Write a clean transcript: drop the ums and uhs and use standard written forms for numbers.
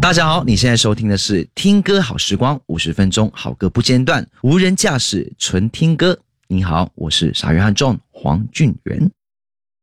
大家好，你现在收听的是听歌好时光，50分钟好歌不间断，无人驾驶纯听歌。你好，我是傻约翰 John 黄俊元。